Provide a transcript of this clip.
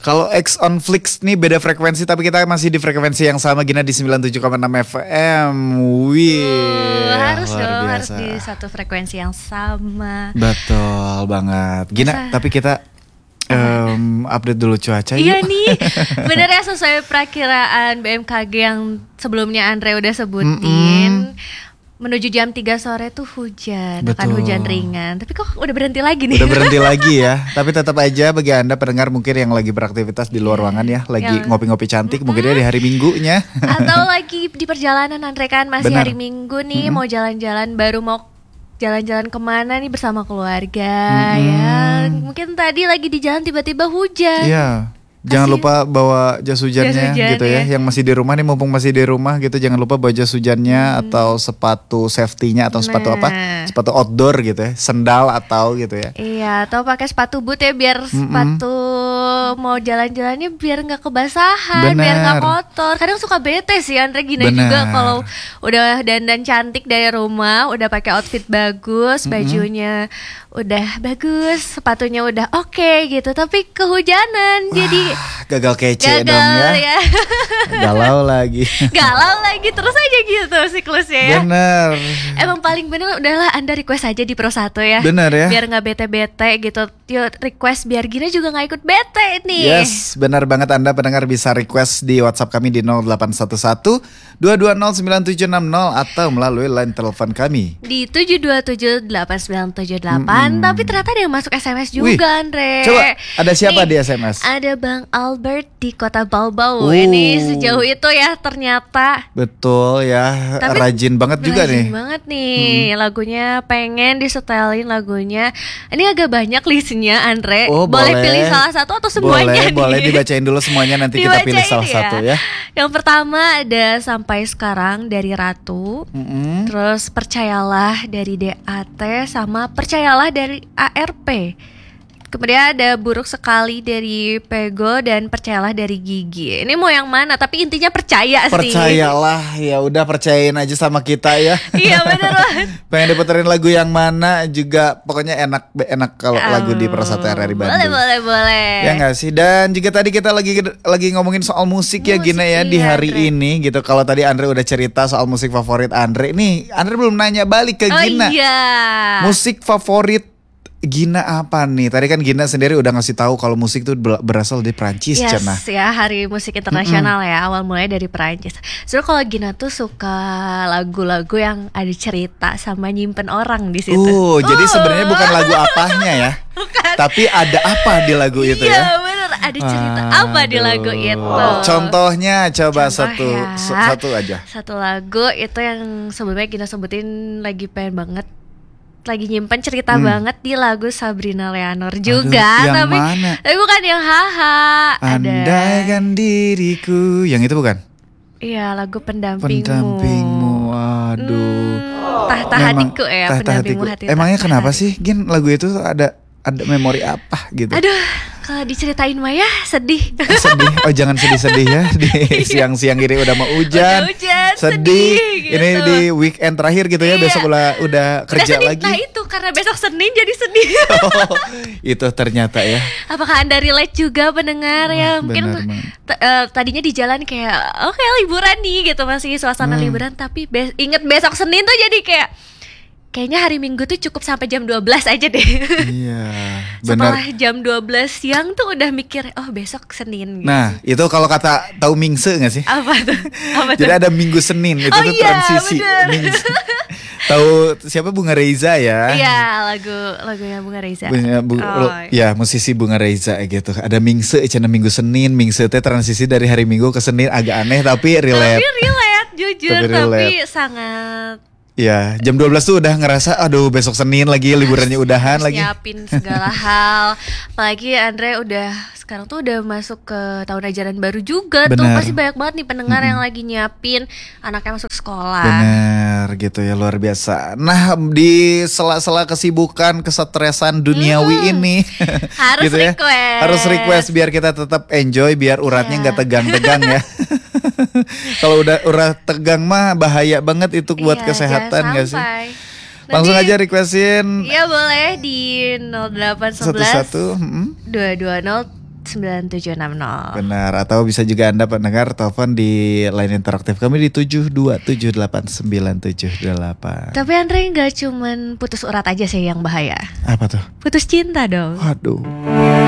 Kalau X on Flix nih beda frekuensi tapi kita masih di frekuensi yang sama Gina di 97,6 FM. Wih, harus luar dong, harus biasa. di satu frekuensi yang sama. Betul banget. Gina, tapi kita update dulu cuaca Iya yuk. nih, bener ya sesuai perakiraan BMKG yang sebelumnya Andre udah sebutin. Menuju jam 3 sore tuh hujan, akan Betul. hujan ringan. Tapi kok udah berhenti lagi nih? Udah berhenti lagi ya. Tapi tetap aja bagi Anda pendengar mungkin yang lagi beraktivitas di luar ruangan ya, lagi Yang- ngopi-ngopi cantik, mungkin dia di hari Minggunya. Atau lagi di perjalanan Andre kan masih Benar. hari Minggu nih, mau jalan-jalan, baru mau jalan-jalan kemana nih bersama keluarga ya. Mungkin tadi lagi di jalan tiba-tiba hujan. Iya. Jangan lupa bawa jas hujannya Jas hujan, gitu ya. ya. Yang masih di rumah nih, mumpung masih di rumah gitu, jangan lupa bawa jas hujannya atau sepatu safety-nya atau sepatu apa? Nah. Sepatu outdoor gitu ya, sendal atau gitu ya. Iya, atau pakai sepatu boot ya biar sepatu mau jalan-jalannya biar nggak kebasahan, biar nggak Benar. kotor. Kadang suka bete sih Andre gini Benar. juga kalau udah dandan cantik dari rumah, udah pakai outfit bagus, bajunya udah bagus, sepatunya udah oke gitu, tapi kehujanan jadi Gagal kece gagal dong ya. ya. Galau lagi. Galau lagi terus aja gitu siklusnya ya. Bener. Emang paling bener udahlah Anda request aja di Pro 1 ya. Bener ya. Biar gak bete-bete gitu. Yuk request biar Gina juga gak ikut bete nih. Yes, benar banget Anda pendengar bisa request di WhatsApp kami di 0811 220 9760 atau melalui line telepon kami. Di 7278978. Tapi ternyata ada yang masuk SMS juga Wih, Andre. coba, ada siapa Nih, di SMS? Ada Bang Albert di Kota Baubau. Oh. Ini sejauh itu ya ternyata. Betul ya, Tapi rajin banget juga rajin nih. banget nih lagunya, pengen disetelin lagunya. Ini agak banyak listnya Andre. Oh, boleh boleh. pilih salah satu atau semuanya nih? Boleh dibacain dulu semuanya, nanti kita pilih Dibacain salah satu ya. Yang pertama ada Sampai Sekarang dari Ratu. Terus Percayalah dari DAT sama Percayalah dari ARP. Kemudian ada Buruk Sekali dari Pego dan Percayalah dari Gigi. Ini mau yang mana? Tapi intinya percaya sih. Percayalah, ya udah percayain aja sama kita ya. Iya bener banget. Pengen diputerin lagu yang mana juga, pokoknya enak kalau lagu di Persatu RRI Bandung. Boleh. Ya nggak sih. Dan juga tadi kita lagi ngomongin soal musik ya Musik, Gina ya di iya, hari Andre. ini gitu. Kalau tadi Andre udah cerita soal musik favorit Andre, nih Andre belum nanya balik ke Oh Gina. iya. Musik favorit Gina apa nih? Tadi kan Gina sendiri udah ngasih tahu kalau musik tuh berasal dari Prancis, Yes Cenah. ya, Hari Musik Internasional ya, awal mulai dari Perancis. Soalnya kalau Gina tuh suka lagu-lagu yang ada cerita sama nyimpen orang di situ. Jadi sebenarnya bukan lagu apanya ya. Tapi ada apa di lagu itu Iya ya? bener, ada cerita apa di lagu itu. Contohnya coba Contoh ya. satu aja. Satu lagu itu yang sebelumnya Gina sebutin, lagi pengen banget, lagi nyimpen cerita banget di lagu Sabrina Leonor juga. yang tapi, mana? tapi bukan yang haha. Andaikan diriku, yang itu bukan? Iya, lagu Pendampingmu. Pendampingmu, aduh. Tahta Memang- hatiku ya, Tahta pendampingmu Hatiku. hati. Emangnya tahta kenapa hati. sih Gin lagu itu tuh ada memori apa gitu? Aduh, kalau diceritain mah ya sedih. Sedih. Oh jangan sedih-sedih ya. Di siang-siang ini udah mau hujan. Udah hujan, sedih. sedih, Ini gitu. di weekend terakhir gitu ya. Iya. Besok udah Udah kerja sedih. lagi. Nah itu karena besok Senin jadi sedih. Oh, itu ternyata ya. Apakah Anda relate juga pendengar ya? Mungkin benar banget. tadinya di jalan kayak oke, liburan nih gitu, masih suasana liburan, tapi inget besok Senin tuh jadi kayak kayaknya hari Minggu tuh cukup sampai jam 12 aja deh. Iya, Setelah benar. jam 12 siang tuh udah mikir, oh besok Senin gitu. Nah, itu kalau kata tahu Mingse nggak sih? Apa tuh? Apa Jadi tuh? ada Minggu Senin itu Oh tuh iya, transisi. bener. Mingse. Tahu siapa Bunga Reza ya? Iya, lagunya Bunga Reza. Ya, ya musisi Bunga Reza gitu. Ada Mingse, cina Minggu Senin, Mingse teh transisi dari hari Minggu ke Senin, agak aneh tapi relate. Tapi relate, jujur, Tapi tapi relate. sangat Ya, jam 12 tuh udah ngerasa aduh besok Senin lagi, liburannya udahan harus lagi. nyiapin segala hal. Apalagi Andre sekarang tuh udah masuk ke tahun ajaran baru juga. Tuh Benar. pasti banyak banget nih pendengar yang lagi nyiapin anaknya masuk sekolah. Bener gitu ya, luar biasa. Nah, di sela-sela kesibukan, kesetresan duniawi ini Harus gitu ya. request. Harus request biar kita tetap enjoy, biar uratnya Iya. nggak tegang-tegang ya. Kalau udah urat tegang mah bahaya banget itu buat Iya, kesehatan jangan gak sih? sampai. Langsung Nanti- aja requestin Iya boleh di 0811 satu-satu. 220 9760. Benar, atau bisa juga Anda pendengar telepon di line interaktif kami di 7278978. Tapi Andre nggak cuman putus urat aja sih yang bahaya. Apa tuh? Putus cinta dong. Waduh.